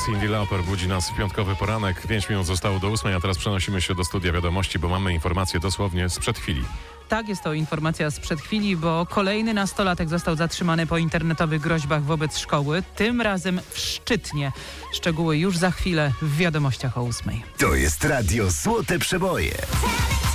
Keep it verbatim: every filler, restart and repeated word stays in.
Cyndi Lauper budzi nas w piątkowy poranek. Pięć minut zostało do ósmej, a teraz przenosimy się do studia wiadomości, bo mamy informacje dosłownie sprzed chwili. Tak, jest to informacja sprzed chwili, bo kolejny nastolatek został zatrzymany po internetowych groźbach wobec szkoły, tym razem w Szczytnie. Szczegóły już za chwilę w wiadomościach o ósmej. To jest radio Złote Przeboje.